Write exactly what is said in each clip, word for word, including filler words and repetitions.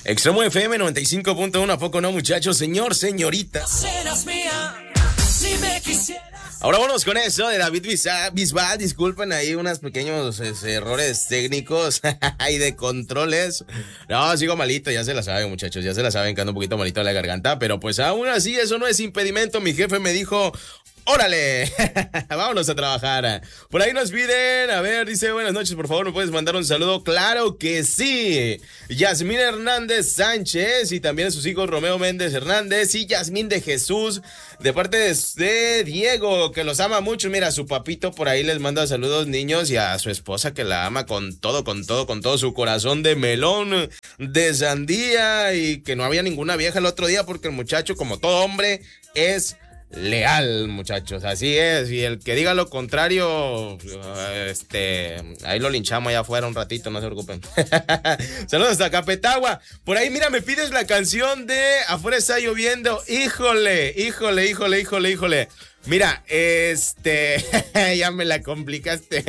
Extremo F M noventa y cinco punto uno, ¿a poco no, muchachos? Señor, señorita. Serás mía, si me quisieras. Ahora vámonos con eso de David Bisbal. Disculpen ahí unos pequeños es, errores técnicos y de controles. No, sigo malito, ya se la saben, muchachos, ya se la saben que ando un poquito malito de la garganta, pero pues aún así eso no es impedimento. Mi jefe me dijo: ¡órale! Vámonos a trabajar. Por ahí nos piden, a ver, dice: buenas noches, por favor, ¿me puedes mandar un saludo? ¡Claro que sí! Yasmín Hernández Sánchez y también sus hijos Romeo Méndez Hernández y Yasmín de Jesús, de parte de, de Diego, que los ama mucho. Mira, a su papito por ahí les manda saludos, niños, y a su esposa, que la ama con todo, con todo, con todo su corazón de melón, de sandía, y que no había ninguna vieja el otro día porque el muchacho, como todo hombre, es leal, muchachos, así es. Y el que diga lo contrario, este, ahí lo linchamos allá afuera un ratito, no se preocupen. Saludos hasta Capetagua. Por ahí, mira, me pides la canción de Afuera está lloviendo. Híjole, híjole, híjole, híjole, híjole. Mira, este, ya me la complicaste.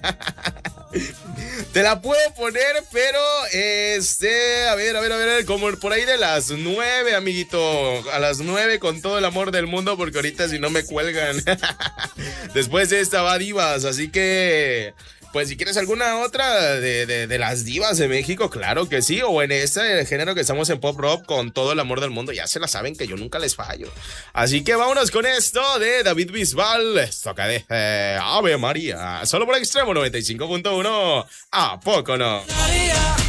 Te la puedo poner, pero este, a ver, a ver, a ver, como por ahí de las nueve, amiguito, a las nueve con todo el amor del mundo, porque ahorita si no me cuelgan. Después de esta va Divas, así que, pues si quieres alguna otra de, de, de las divas de México, claro que sí, o en ese género que estamos en pop rock con todo el amor del mundo, ya se la saben que yo nunca les fallo. Así que vámonos con esto de David Bisbal, esto acá de eh, Ave María, solo por Extremo noventa y cinco punto uno, ¿a poco no?